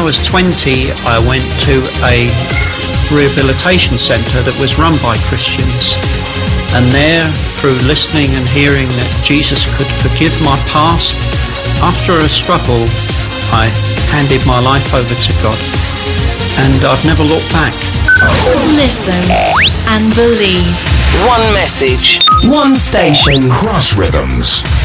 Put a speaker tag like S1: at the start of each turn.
S1: I was 20, I went to a rehabilitation centre that was run by Christians. And there, through listening and hearing that Jesus could forgive my past, after a struggle, I handed my life over to God. And I've never looked back.
S2: Listen and believe.
S3: One message, one station.
S4: Cross Rhythms.